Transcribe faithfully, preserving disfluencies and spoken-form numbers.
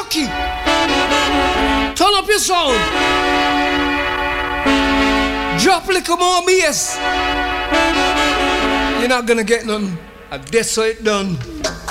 Rocky, turn up your sound. Drop a little more bass. You're not gonna get none. I guess so it done.